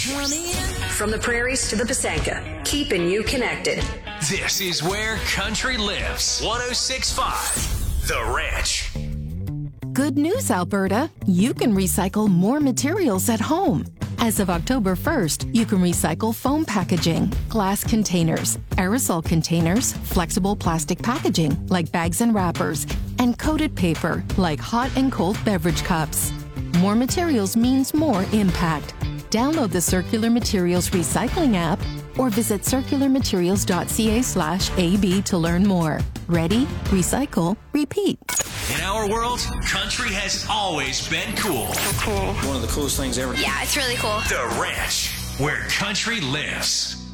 Ranch. From the prairies to the Pasanka, keeping you connected. This is where country lives. 106.5 The Ranch. Good news, Alberta. You can recycle more materials at home. As of October 1st, you can recycle foam packaging, glass containers, aerosol containers, flexible plastic packaging like bags and wrappers, and coated paper like hot and cold beverage cups. More materials means more impact. Download the Circular Materials Recycling app or visit circularmaterials.ca/AB to learn more. Ready? Recycle. Repeat. In our world, country has always been cool. Cool. One of the coolest things ever. Yeah, it's really cool. The Ranch, where country lives.